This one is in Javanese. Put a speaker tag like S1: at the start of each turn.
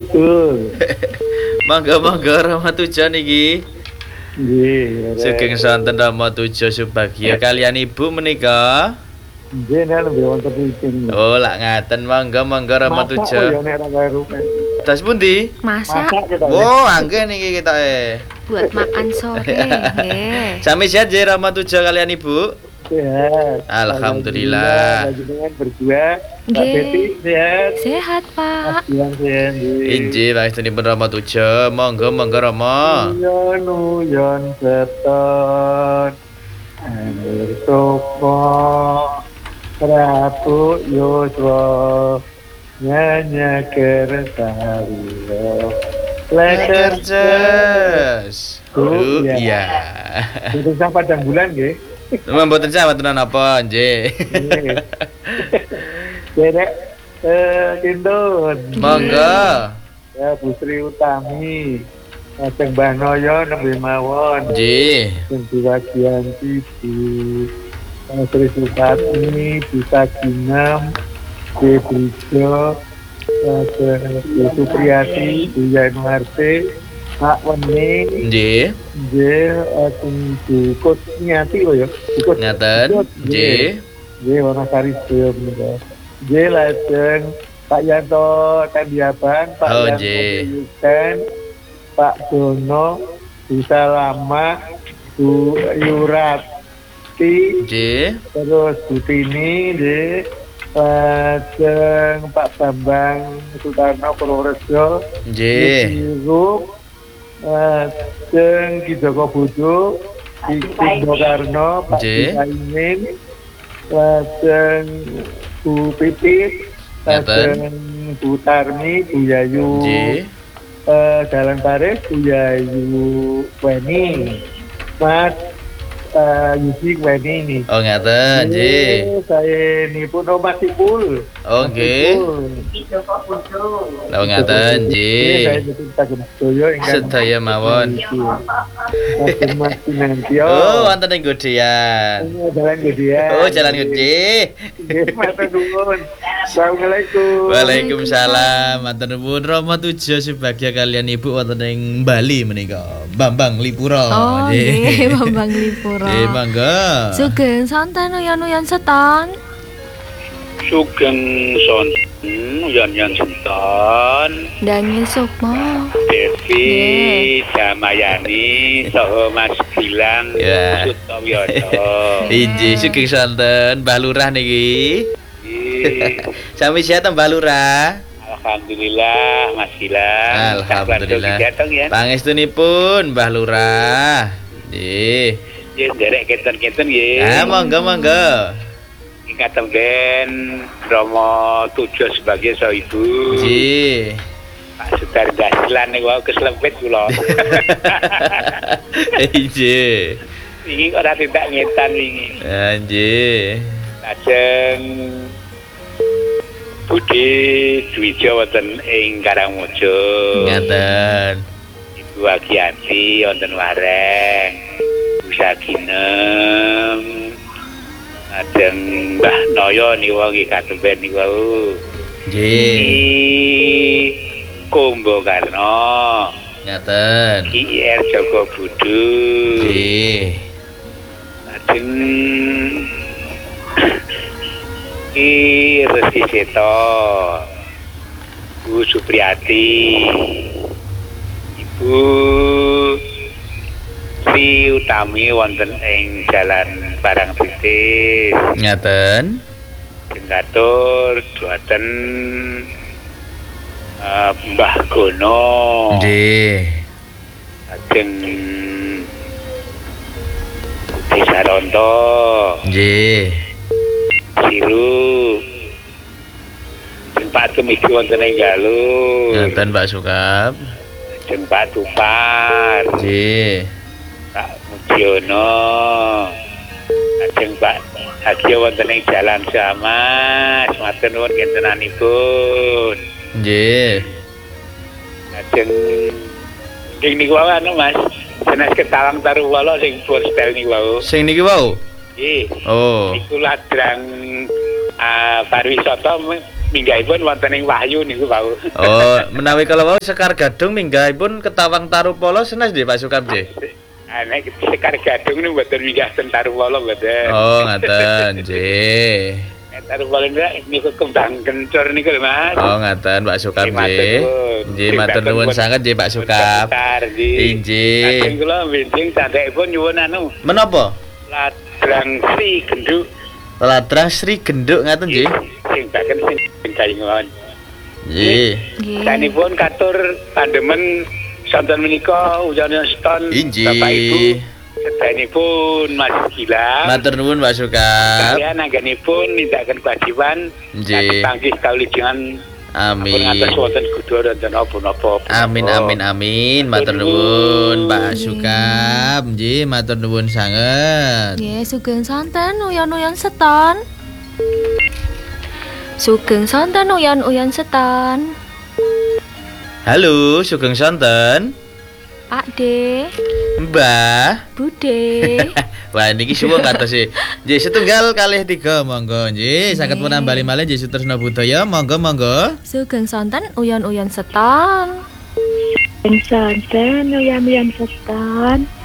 S1: betul.
S2: Monggo Rama Tujo niki.
S1: Nggih.
S2: Sugeng sonten Rama Tujo Subagya kalian ibu menika.
S1: Nggih nek wonten iki.
S2: Oh, lak ngaten monggo Rama
S1: Masak
S2: Tujo.
S1: ya nek ra karo.
S2: Tas pundi?
S3: Masak
S1: kita.
S2: Oh, angge niki kita
S3: buat makan sore, nggih.
S2: Sami sehat nggih Rama Tujo kalian ibu?
S1: Sehat.
S2: Alhamdulillah.
S1: Lagi dengan berdua. Pak
S3: Nggih.
S1: Beti sehat.
S3: Sehat, Pak.
S1: Yang sehat.
S2: Inji pangestunipun Rama Tujo. Monggo Rama.
S1: Nuyon seton. Angger sopo. Prabu Yuswa. Nyanyaker sawiro. Leker
S2: Kerjas. Ya.
S1: Itu sampai padang bulan nggih.
S2: Mboten sawat tenan apa nggih.
S1: Derek Kindun.
S2: Monggo.
S1: Ya Bu Sri Utami. Ajeng Mbah Noyo nembe mawon.
S2: Nggih.
S1: Sing diwajian Ibu Sri Sukatmi, bisa Ginem, Bu Brijo, Bu Supriyati, Bu Yanuarti, Pak Weni,
S2: Nggih.
S1: nggih Dukut Nyati kok ya. Dukut.
S2: Ngaten. Nggih.
S1: Nggih Wonosari Sedaya menika. Nggih lajeng Pak Yanto Tandiaban, Pak
S2: Oh,
S1: Yanto
S2: nggih.
S1: Yuken, Pak Dono, Bu Salama, Bu Yurati,
S2: Nggih.
S1: terus Bu Tini, nggih. Lajeng Pak Bambang Sutarno Purworejo,
S2: Nggih.
S1: Ibu Lajeng Ki Joko Budo, Ki Karno, Pak
S2: Nggih.
S1: Caimin, lajeng Bu Pipit, lajeng Bu Tarmi, Bu Yayu,
S2: Nggih.
S1: Jalan Paris, Bu Yayu Weni, Mas Yudi Weni ini.
S2: Oh ngaten nggih.
S1: Saya ini pun Mas Ipul.
S2: Oh nggih. Oh ngaten nggih.
S1: Saya betul Tagem Sedaya ingkang
S2: Sedaya mawon.
S1: Mas Pinantio.
S2: Oh wonten ing Godian.
S1: Jalan Gede.
S2: Oh jalan gede.
S1: Nggih, matur nuwun. Assalamualaikum.
S2: Waalaikumsalam. Matur nuwun Rama Tujo Subagya kalian ibu wonten ing Bali menika. Bambang Lipura.
S3: Oh, nggih, Bambang Lipura.
S2: Mangga.
S3: Sugeng santen uyan seton.
S4: Sugeng sonten uyan seton.
S3: Daniel Sukmo.
S4: Devi Damayani saha Mas Gilang
S2: Ya.
S4: Sutawiono.
S2: Inji sugeng sonten Mbah Lurah niki. Sami sehat Mbah Lurah.
S4: Alhamdulillah Mas Gilang.
S2: Alhamdulillah.
S4: Datang ya.
S2: Pangestunipun Mbah Lurah. Nggih.
S4: Ya derek kenten-kenten nggih.
S2: Ah monggo.
S4: Ingkang ben Rama Tujo sebagai ibu.
S2: Nggih.
S4: Pak Sudar Dasilan niku wau keslempit kula.
S2: Nggih.
S4: Wingi kok ora tindak ngetan wingi.
S2: Nggih.
S4: Lajeng Budi Dwijo wonten ing Karangmojo.
S2: Ngaten.
S4: Ibu Agianti wonten Wareng. Bu Saginem. Lajeng Mbah Noyo niku nggih katemben niku wau.
S2: Nggih.
S4: Kumbo Karno.
S2: Ngaten.
S4: IR Joko Budu.
S2: Nggih.
S4: Lajeng Ki Resi Seto, Bu Supriyati, Ibu Sri Utami wonten ing Jalan Parangtritis.
S2: Ngaten.
S4: Jenggatur duaten Mbah Gono.
S2: Nggih.
S4: Lajeng Budi Saronto.
S2: Nggih.
S4: Siru Jeng Pak Tumiki wonten ing Galur.
S2: Ngaten Pak Sukap.
S4: Jeng Pak Tupar.
S2: Nggih.
S4: Pak Mujiono. Jeng Pak Hagio wonten ing Jalan Samas. Matur nuwun kintenanipun.
S2: Nggih.
S4: Lajeng ing niku wae anu Mas. Jenis Ketawang Taruwala sing postel niku wae.
S2: Sing niki wau.
S4: Nggih.
S2: Oh.
S4: Iku ladrang pariwisata minggahipun wonten ing Wahyu niku wau.
S2: Oh, menawi kalau wau Sekar Gadung minggahipun Ketawang Tarupala senes nggih Pak Sukam nggih.
S4: Nek Sekar Gadung niku mboten minggah ten Tarupala mboten.
S2: Oh, ngaten nggih.
S4: Nek Tarupala niku kembang kencur niku lho Mas.
S2: Oh, ngaten Pak Sukam nggih. Nggih, matur nuwun sanget nggih Pak Sukam. Inggih.
S4: Lajeng kula benjing candhakipun nyuwun anu.
S2: Menapa?
S4: Ladrang Sri Genduk.
S2: Ladrang Sri Genduk ngaten nggih.
S4: Sing baken sing kaingon.
S2: Nggih.
S3: Nggih.
S4: Sanipun katur pandemen sonten menika ujarane ston
S2: Inggih.
S4: Bapak Ibu sedanipun Mas Gilang.
S2: Matur nuwun Pak Sukam.
S4: Kalian anggenipun nindakaken kewajiban
S2: Nggih.
S4: panggih kawilujengan
S2: Amin.
S4: ngatos wonten kudu wonten apa-apa.
S2: Amin amin amin. Matur nuwun Pak Sukam. Nggih, matur nuwun sanget.
S3: Nggih, sugeng santen uyon-uyon seton. Sugeng santen uyon-uyon seton.
S2: Halo, sugeng sonten.
S3: Pak De,
S2: Mbah.
S3: Bude.
S2: Wah niki suwung kados e. Nggih setunggal kalih 3 monggo nggih saged pun nambali malih nggih Sutresna Budaya monggo monggo.
S3: Sugeng santen uyon-uyon seton.
S5: Santen uyan-uyan setan.